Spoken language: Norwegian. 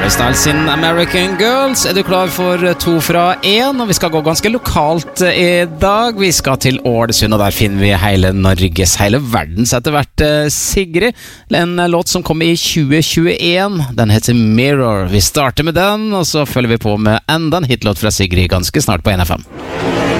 Style sin American Girls. Er du klar for 2 fra 1? Og vi skal gå ganske lokalt i dag. Vi skal til Ålesund, og der finner vi hele Norges, hele verdens etter hvert Sigrid. En låt som kom i 2021. Den heter Mirror. Vi starter med den, og så følger vi på med enda en hitlåt fra Sigrid ganske snart på NFM.